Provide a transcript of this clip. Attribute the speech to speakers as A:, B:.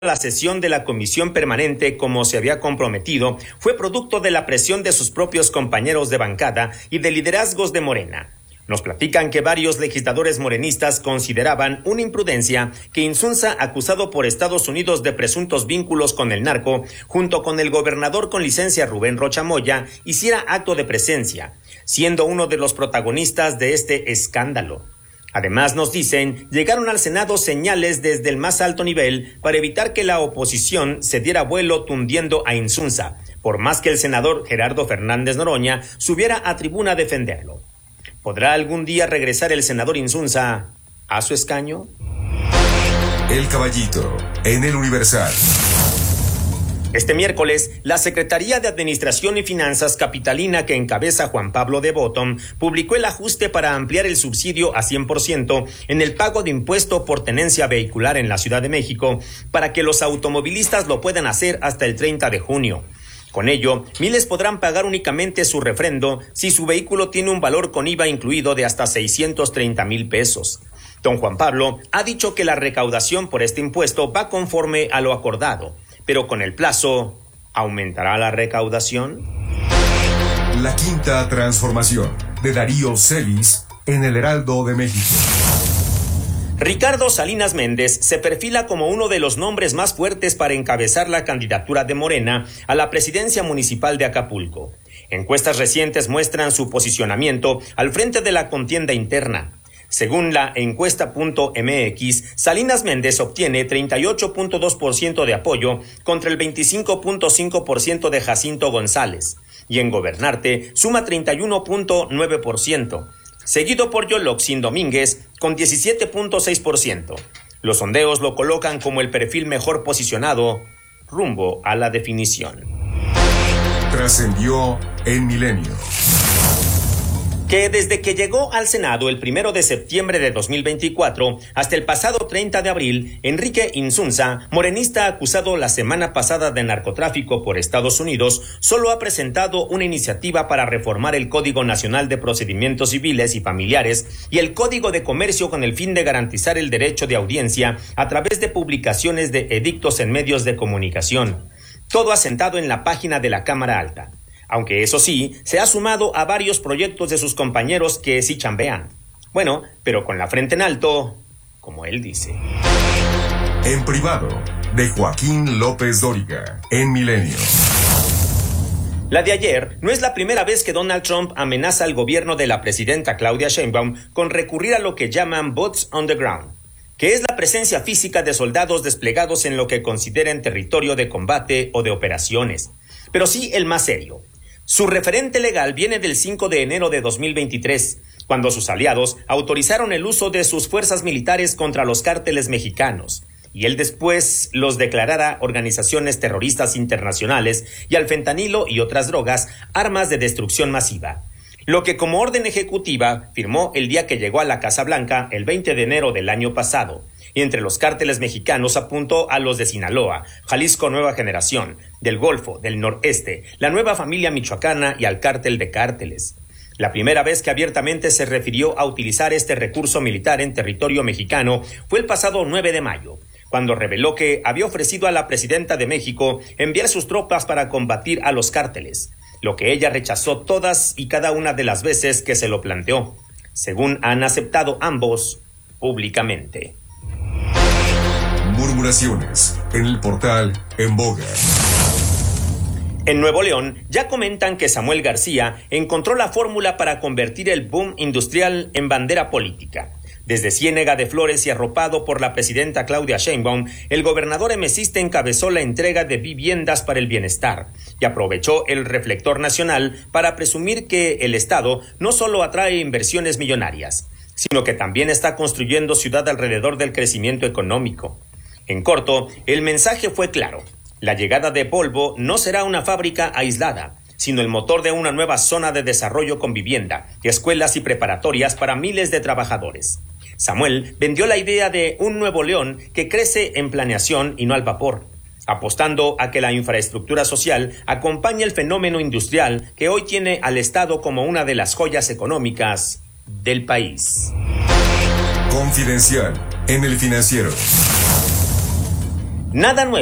A: La sesión de la comisión permanente, como se había comprometido, fue producto de la presión de sus propios compañeros de bancada y de liderazgos de Morena. Nos platican que varios legisladores morenistas consideraban una imprudencia que Insunza, acusado por Estados Unidos de presuntos vínculos con el narco, junto con el gobernador con licencia Rubén Rocha Moya, hiciera acto de presencia, siendo uno de los protagonistas de este escándalo. Además, nos dicen, llegaron al Senado señales desde el más alto nivel para evitar que la oposición se diera vuelo tundiendo a Insunza, por más que el senador Gerardo Fernández Noroña subiera a tribuna a defenderlo. ¿Podrá algún día regresar el senador Insunza a su escaño?
B: El Caballito, en el Universal.
A: Este miércoles, la Secretaría de Administración y Finanzas capitalina que encabeza Juan Pablo de Botton publicó el ajuste para ampliar el subsidio a 100% en el pago de impuesto por tenencia vehicular en la Ciudad de México para que los automovilistas lo puedan hacer hasta el 30 de junio. Con ello, miles podrán pagar únicamente su refrendo si su vehículo tiene un valor con IVA incluido de hasta 630,000 pesos. Don Juan Pablo ha dicho que la recaudación por este impuesto va conforme a lo acordado, pero con el plazo, ¿aumentará la recaudación?
B: La quinta transformación de Darío Celis en el Heraldo de México.
A: Ricardo Salinas Méndez se perfila como uno de los nombres más fuertes para encabezar la candidatura de Morena a la presidencia municipal de Acapulco. Encuestas recientes muestran su posicionamiento al frente de la contienda interna. Según la encuesta.mx, Salinas Méndez obtiene 38.2% de apoyo contra el 25.5% de Jacinto González, y en Gobernarte suma 31.9%, seguido por Yoloxin Domínguez con 17.6%. Los sondeos lo colocan como el perfil mejor posicionado rumbo a la definición.
B: Trascendió en Milenio.
A: Que desde que llegó al Senado el 1 de septiembre de 2024 hasta el pasado 30 de abril, Enrique Insunza, morenista acusado la semana pasada de narcotráfico por Estados Unidos, solo ha presentado una iniciativa para reformar el Código Nacional de Procedimientos Civiles y Familiares y el Código de Comercio con el fin de garantizar el derecho de audiencia a través de publicaciones de edictos en medios de comunicación. Todo asentado en la página de la Cámara Alta. Aunque eso sí, se ha sumado a varios proyectos de sus compañeros que sí chambean. Bueno, pero con la frente en alto, como él dice.
B: En privado, de Joaquín López Dóriga, en Milenio.
A: La de ayer no es la primera vez que Donald Trump amenaza al gobierno de la presidenta Claudia Sheinbaum con recurrir a lo que llaman boots on the ground, que es la presencia física de soldados desplegados en lo que consideren territorio de combate o de operaciones. Pero sí el más serio. Su referente legal viene del 5 de enero de 2023, cuando sus aliados autorizaron el uso de sus fuerzas militares contra los cárteles mexicanos, y él después los declarara organizaciones terroristas internacionales y al fentanilo y otras drogas armas de destrucción masiva. Lo que como orden ejecutiva firmó el día que llegó a la Casa Blanca el 20 de enero del año pasado. Y entre los cárteles mexicanos apuntó a los de Sinaloa, Jalisco Nueva Generación, del Golfo, del Noreste, la Nueva Familia Michoacana y al Cártel de Cárteles. La primera vez que abiertamente se refirió a utilizar este recurso militar en territorio mexicano fue el pasado 9 de mayo, cuando reveló que había ofrecido a la presidenta de México enviar sus tropas para combatir a los cárteles, lo que ella rechazó todas y cada una de las veces que se lo planteó, según han aceptado ambos públicamente.
B: Murmuraciones en el portal En Boga.
A: En Nuevo León ya comentan que Samuel García encontró la fórmula para convertir el boom industrial en bandera política. Desde Ciénega de Flores y arropado por la presidenta Claudia Sheinbaum, el gobernador emecista encabezó la entrega de viviendas para el bienestar y aprovechó el reflector nacional para presumir que el Estado no solo atrae inversiones millonarias, sino que también está construyendo ciudad alrededor del crecimiento económico. En corto, el mensaje fue claro. La llegada de Volvo no será una fábrica aislada, sino el motor de una nueva zona de desarrollo con vivienda, escuelas y preparatorias para miles de trabajadores. Samuel vendió la idea de un Nuevo León que crece en planeación y no al vapor, apostando a que la infraestructura social acompañe el fenómeno industrial que hoy tiene al Estado como una de las joyas económicas del país.
B: Confidencial en El Financiero.
A: Nada nuevo.